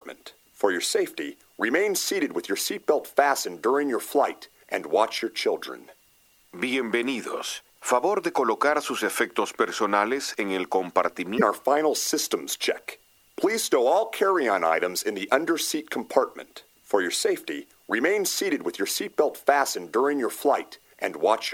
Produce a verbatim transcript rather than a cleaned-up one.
compartment. For your safety, remain seated with your seatbelt fastened during your flight and watch your children. Bienvenidos. Favor de colocar sus efectos personales en el compartimiento. Our final systems check. Please stow all carry-on items in the under-seat compartment. For your safety, remain seated with your seatbelt fastened during your flight and watch your